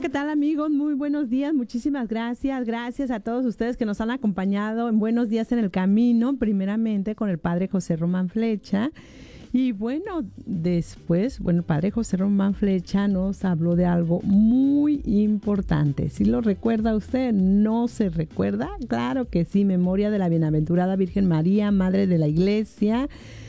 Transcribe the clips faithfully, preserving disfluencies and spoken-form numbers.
¿qué tal amigos? Muy buenos días, muchísimas gracias, gracias a todos ustedes que nos han acompañado en Buenos Días en el Camino, primeramente con el Padre José Román Flecha. Y bueno, después, bueno, el Padre José Román Flecha nos habló de algo muy importante. ¿Sí lo recuerda usted? ¿No se recuerda? Claro que sí, memoria de la Bienaventurada Virgen María, Madre de la Iglesia.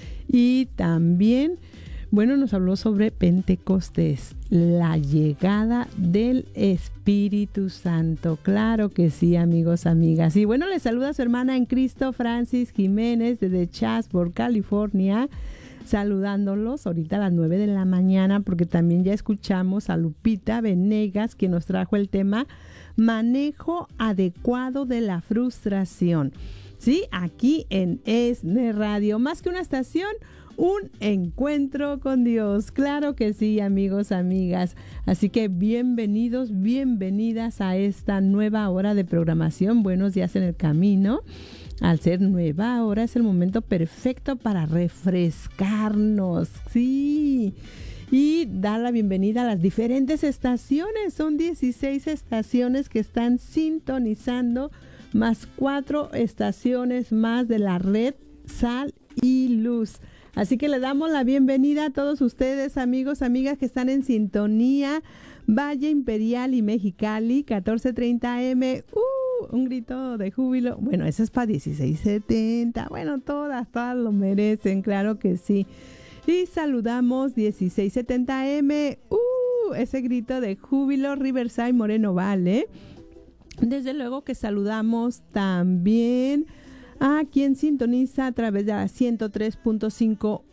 Y también, bueno, nos habló sobre Pentecostés, la llegada del Espíritu Santo. Claro que sí, amigos, amigas. Y bueno, les saluda su hermana en Cristo, Francis Jiménez, desde Chatsworth, California, saludándolos ahorita a las nueve de la mañana, porque también ya escuchamos a Lupita Venegas, que nos trajo el tema manejo adecuado de la frustración. Sí, aquí en ESNE Radio, más que una estación, un encuentro con Dios. Claro que sí, amigos, amigas. Así que bienvenidos, bienvenidas a esta nueva hora de programación. Buenos días en el camino. Al ser nueva hora es el momento perfecto para refrescarnos. Sí. Y dar la bienvenida a las diferentes estaciones. Son dieciséis estaciones que están sintonizando, más cuatro estaciones más de la red Sal y Luz. Así que le damos la bienvenida a todos ustedes, amigos, amigas que están en sintonía. Valle Imperial y Mexicali, catorce treinta A M. ¡Uh! Un grito de júbilo. Bueno, eso es para dieciséis setenta. Bueno, todas, todas lo merecen, claro que sí. Y saludamos dieciséis setenta A M. ¡Uh! Ese grito de júbilo, Riverside, Moreno Valley. Desde luego que saludamos también a quien sintoniza a través de la ciento tres punto cinco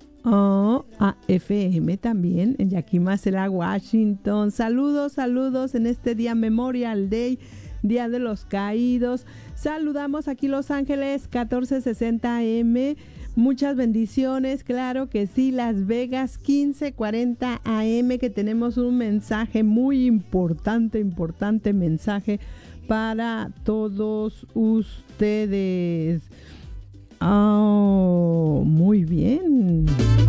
oh, a F M también en Yakima-Sela, Washington. Saludos, saludos en este día Memorial Day, Día de los Caídos. Saludamos aquí Los Ángeles, catorce sesenta A M. Muchas bendiciones, claro que sí. Las Vegas, quince cuarenta A M, que tenemos un mensaje muy importante, importante mensaje para todos ustedes. Oh, muy bien.